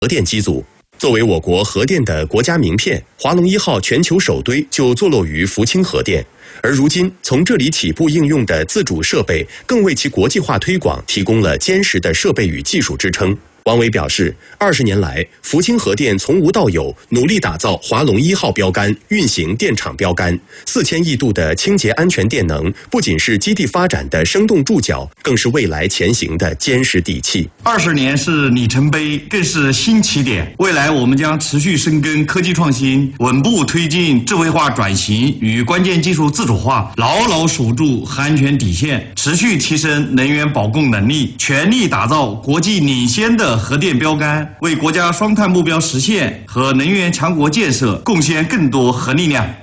核电机组。作为我国核电的国家名片，华龙1号全球首堆就坐落于福清核电。而如今，从这里起步应用的自主设备，更为其国际化推广提供了坚实的设备与技术支撑。王伟表示，20年来，福清核电从无到有，努力打造华龙1号标杆、运行电厂标杆。4000亿度的清洁安全电能，不仅是基地发展的生动注脚，更是未来前行的坚实底气。 20年是里程碑，更是新起点。未来我们将持续深耕科技创新，稳步推进智慧化转型与关键技术自主化，牢牢守住核安全底线，持续提升能源保供能力，全力打造国际领先的核电标杆，为国家双碳目标实现和能源强国建设贡献更多核力量。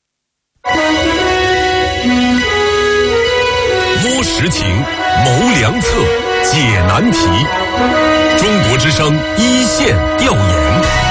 摸实情，谋良策，解难题。中国之声一线调研。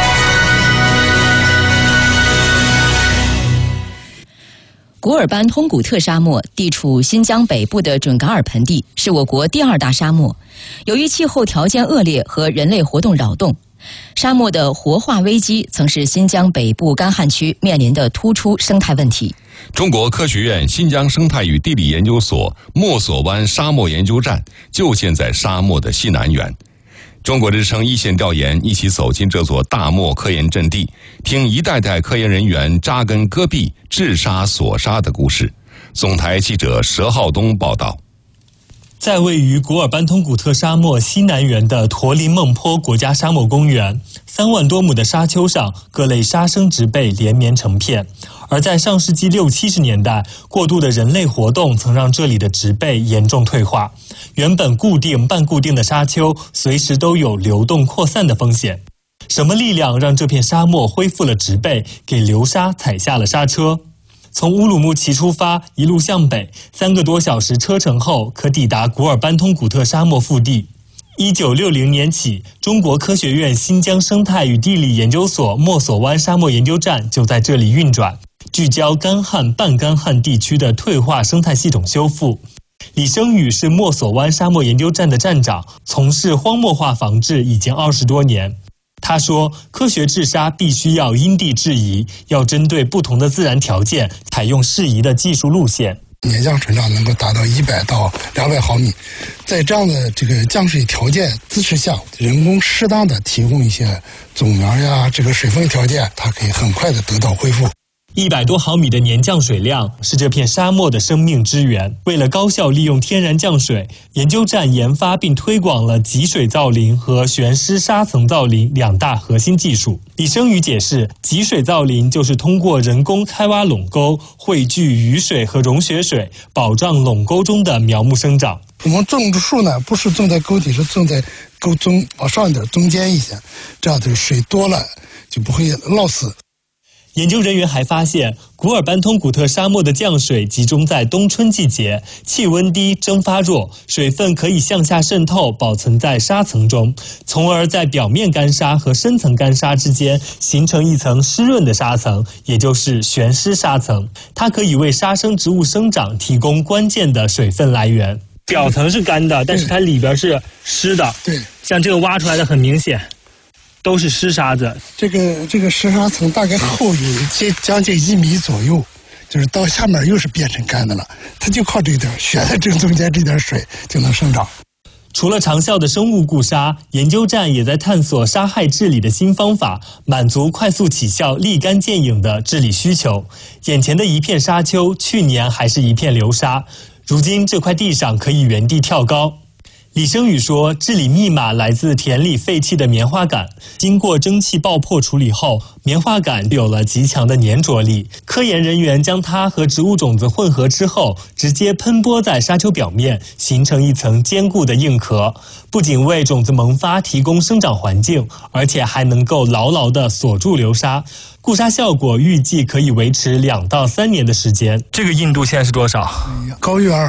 古尔班通古特沙漠地处新疆北部的准噶尔盆地，是我国第2大沙漠。由于气候条件恶劣和人类活动扰动，沙漠的活化危机曾是新疆北部干旱区面临的突出生态问题。 中国科学院新疆生态与地理研究所莫索湾沙漠研究站就建在沙漠的西南缘。中国之声一线调研一起走进这座大漠科研阵地，听一代代科研人员扎根戈壁、治沙锁沙的故事。总台记者佘浩东报道。 在位于古尔班通古特沙漠西南缘的驼林孟坡国家沙漠公园，3万多亩的沙丘上，各类沙生植被连绵成片。而在上世纪60、70年代，过度的人类活动曾让这里的植被严重退化，原本固定、半固定的沙丘随时都有流动扩散的风险。什么力量让这片沙漠恢复了植被，给流沙踩下了刹车？从乌鲁木齐出发，一路向北，3个多小时车程后，可抵达古尔班通古特沙漠腹地。1960年起，中国科学院新疆生态与地理研究所莫索湾沙漠研究站就在这里运转，聚焦干旱、半干旱地区的退化生态系统修复。李生宇是莫索湾沙漠研究站的站长，从事荒漠化防治已经20多年。他说，科学治沙必须要因地制宜，要针对不同的自然条件，采用适宜的技术路线。 年降水量能够达到100到200毫米，在这样的这个降水条件支持下，人工适当的提供一些种苗呀，这个水分条件，它可以很快的得到恢复。 100多毫米的年降水量是这片沙漠的生命之源。为了高效利用天然降水，研究站研发并推广了集水造林和悬施沙层造林2大核心技术。李生宇解释，集水造林就是通过人工开挖垄沟，汇聚雨水和融雪水，保障垄沟中的苗木生长。 我们种树呢，不是种在沟底，是种在沟中往上一点，中间一些，这样的水多了就不会涝死。 研究人员还发现，古尔班通古特沙漠的降水集中在冬春季节，气温低，蒸发弱，水分可以向下渗透，保存在沙层中，从而在表面干沙和深层干沙之间形成一层湿润的沙层，也就是悬施沙层。它可以为沙生植物生长提供关键的水分来源。表层是干的，但是它里边是湿的。 对， 像这个挖出来的很明显。都是湿沙子， 这个湿沙层大概厚有将近1米左右，就是到下面又是变成干的了。它就靠这点悬在正中间这点水就能生长。 除了长效的生物固沙，研究站也在探索沙害治理的新方法，满足快速起效、立竿见影的治理需求。眼前的一片沙丘，去年还是一片流沙，如今这块地上可以原地跳高。李生宇说，治理密码来自田里废弃的棉花杆，经过蒸汽爆破处理后，棉花杆有了极强的粘着力。科研人员将它和植物种子混合之后，直接喷播在沙丘表面，形成一层坚固的硬壳，不仅为种子萌发提供生长环境，而且还能够牢牢地锁住流沙。固沙效果预计可以维持2到3年的时间。这个硬度现在是多少？ 高于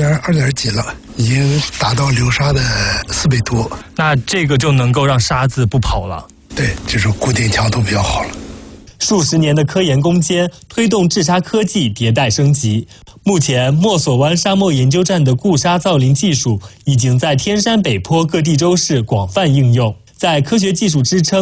2几了，已经达到流沙的4倍多。 那这个就能够让沙子不跑了。 对，就是固定强度比较好了。 数十年的科研攻坚，推动治沙科技迭代升级。目前，莫索湾沙漠研究站的固沙造林技术已经在天山北坡各地州市广泛应用。 在科学技术支撑